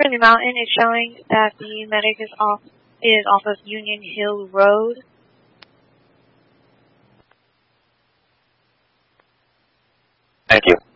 for the mountain, it's showing that the medic is off of Union Hill Road. Thank you.